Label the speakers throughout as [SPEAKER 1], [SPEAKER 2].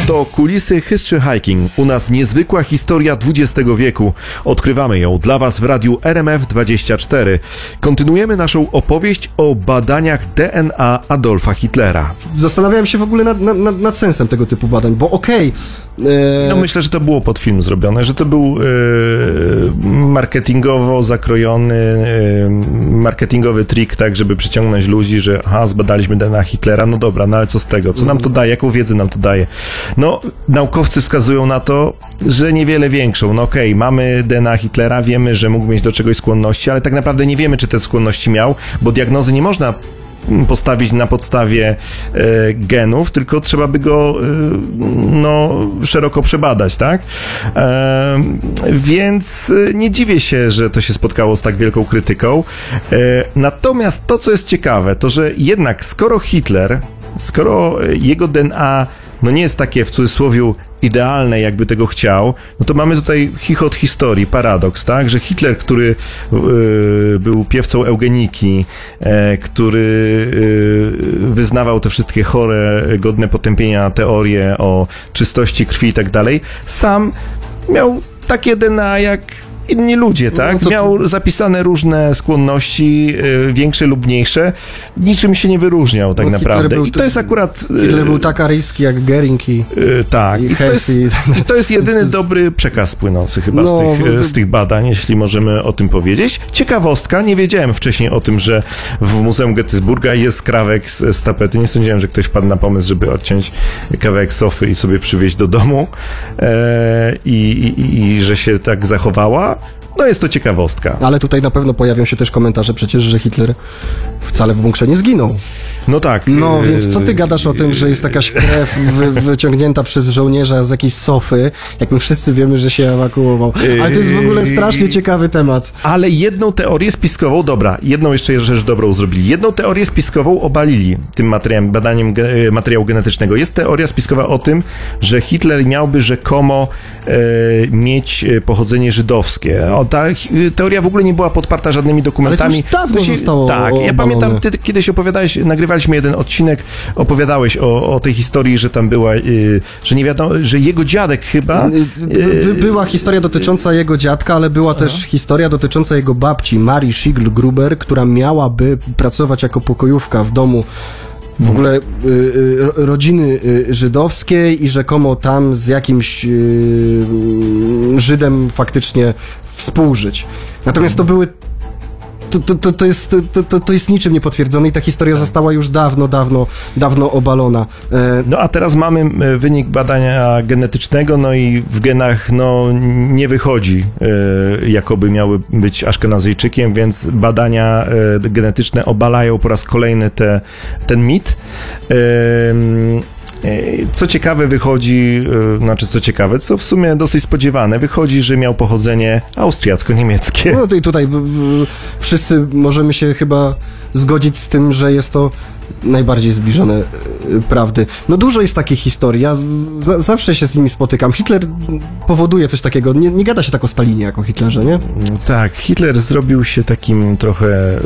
[SPEAKER 1] To Kulisy History Hiking. U nas niezwykła historia XX wieku. Odkrywamy ją dla Was w radiu RMF24. Kontynuujemy naszą opowieść o badaniach DNA Adolfa Hitlera.
[SPEAKER 2] Zastanawiałem się w ogóle nad sensem tego typu badań, bo
[SPEAKER 1] No myślę, że to było pod film zrobione, że to był marketingowo zakrojony, marketingowy trik, tak, żeby przyciągnąć ludzi, że zbadaliśmy DNA Hitlera, no dobra, no ale co z tego? Co nam to daje? Jaką wiedzę nam to daje? No, naukowcy wskazują na to, że niewiele większą. No okej, mamy DNA Hitlera, wiemy, że mógł mieć do czegoś skłonności, ale tak naprawdę nie wiemy, czy te skłonności miał, bo diagnozy nie można postawić na podstawie genów, tylko trzeba by go szeroko przebadać, tak? Więc nie dziwię się, że to się spotkało z tak wielką krytyką. Natomiast to, co jest ciekawe, to że jednak skoro jego DNA nie jest takie w cudzysłowie idealne, jakby tego chciał, no to mamy tutaj chichot historii, paradoks, tak? Że Hitler, który był piewcą eugeniki, który wyznawał te wszystkie chore, godne potępienia teorie o czystości krwi i tak dalej, sam miał takie DNA jak inni ludzie, tak? Miał zapisane różne skłonności, większe lub mniejsze. Niczym się nie wyróżniał tak naprawdę. I to jest akurat...
[SPEAKER 2] Hitler był tak aryjski jak Goering i
[SPEAKER 1] tak. I to jest jedyny dobry przekaz płynący chyba z tych badań, jeśli możemy o tym powiedzieć. Ciekawostka, nie wiedziałem wcześniej o tym, że w Muzeum Gettysburga jest skrawek z tapety. Nie sądziłem, że ktoś wpadł na pomysł, żeby odciąć kawałek sofy i sobie przywieźć do domu i że się tak zachowała. No jest to ciekawostka.
[SPEAKER 2] Ale tutaj na pewno pojawią się też komentarze przecież, że Hitler wcale w bunkrze nie zginął.
[SPEAKER 1] No tak.
[SPEAKER 2] No więc co ty gadasz o tym, że jest jakaś krew wyciągnięta przez żołnierza z jakiejś sofy, jak my wszyscy wiemy, że się ewakuował. Ale to jest w ogóle strasznie ciekawy temat.
[SPEAKER 1] Ale jedną teorię spiskową, jedną jeszcze rzecz dobrą zrobili. Jedną teorię spiskową obalili tym badaniem materiału genetycznego. Jest teoria spiskowa o tym, że Hitler miałby rzekomo mieć pochodzenie żydowskie. Ta teoria w ogóle nie była podparta żadnymi dokumentami.
[SPEAKER 2] Ale to już dawno zostało
[SPEAKER 1] Tak, ja pamiętam, ty kiedyś opowiadałeś, nagrywaliśmy jeden odcinek, opowiadałeś o tej historii, że tam była, że nie wiadomo, że jego dziadek chyba...
[SPEAKER 2] Była historia dotycząca jego dziadka, ale była też historia dotycząca jego babci, Marii Schigl-Gruber, która miałaby pracować jako pokojówka w domu w ogóle rodziny żydowskiej i rzekomo tam z jakimś Żydem faktycznie współżyć. Natomiast to były... To jest niczym niepotwierdzone i ta historia została już dawno obalona.
[SPEAKER 1] No a teraz mamy wynik badania genetycznego, no i w genach nie wychodzi, jakoby miały być Aszkenazyjczykiem, więc badania genetyczne obalają po raz kolejny ten mit. Co ciekawe wychodzi, co w sumie dosyć spodziewane, wychodzi, że miał pochodzenie austriacko-niemieckie.
[SPEAKER 2] No i tutaj wszyscy możemy się chyba zgodzić z tym, że jest to najbardziej zbliżone prawdy. No dużo jest takich historii, ja zawsze się z nimi spotykam. Hitler powoduje coś takiego, nie gada się tak o Stalinie jak o Hitlerze, nie?
[SPEAKER 1] Tak, Hitler zrobił się takim trochę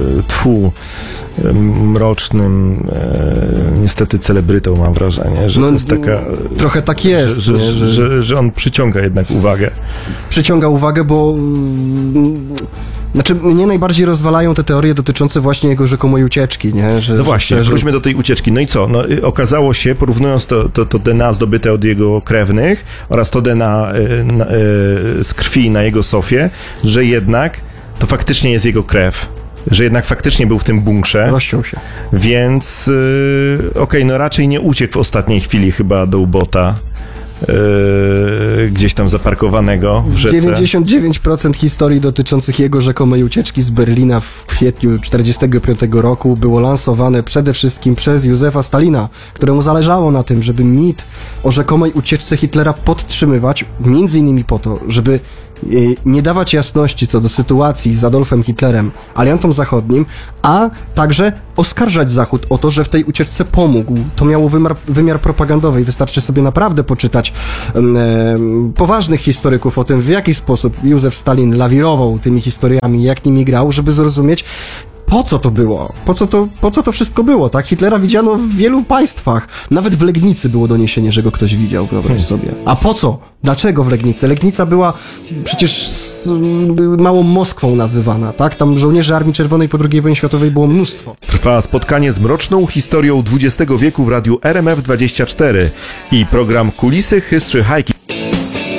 [SPEAKER 1] mrocznym, niestety celebrytą, mam wrażenie, że to jest taka...
[SPEAKER 2] Trochę tak jest.
[SPEAKER 1] Że on przyciąga jednak uwagę.
[SPEAKER 2] Przyciąga uwagę, bo... Znaczy, mnie najbardziej rozwalają te teorie dotyczące właśnie jego rzekomej ucieczki, nie?
[SPEAKER 1] No właśnie, wróćmy do tej ucieczki. No i co? No, okazało się, porównując to DNA zdobyte od jego krewnych oraz to DNA z krwi na jego sofie, że jednak to faktycznie jest jego krew. Że jednak faktycznie był w tym bunkrze.
[SPEAKER 2] Rozciął się.
[SPEAKER 1] Więc raczej nie uciekł w ostatniej chwili chyba do ubota. Gdzieś tam zaparkowanego w rzece.
[SPEAKER 2] 99% historii dotyczących jego rzekomej ucieczki z Berlina w kwietniu 1945 roku było lansowane przede wszystkim przez Józefa Stalina, któremu zależało na tym, żeby mit o rzekomej ucieczce Hitlera podtrzymywać, między innymi po to, żeby nie dawać jasności co do sytuacji z Adolfem Hitlerem, aliantom zachodnim, a także oskarżać Zachód o to, że w tej ucieczce pomógł. To miało wymiar propagandowy i wystarczy sobie naprawdę poczytać poważnych historyków o tym, w jaki sposób Józef Stalin lawirował tymi historiami, jak nimi grał, żeby zrozumieć, po co to było? Po co to wszystko było, tak? Hitlera widziano w wielu państwach. Nawet w Legnicy było doniesienie, że go ktoś widział, wyobraź sobie. A po co? Dlaczego w Legnicy? Legnica była przecież małą Moskwą nazywana, tak? Tam żołnierzy Armii Czerwonej po II wojnie światowej było mnóstwo.
[SPEAKER 1] Trwa spotkanie z mroczną historią XX wieku w radiu RMF24 i program Kulisy History Hiking.